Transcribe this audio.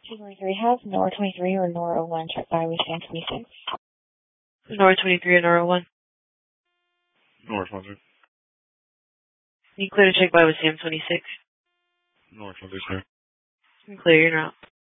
223 has NOR 23 or NOR 01, check by with Sam 26. NOR 23 or NOR 01. NOR 23. You clear to check by with Sam 26. NOR 23. Clear, you're not.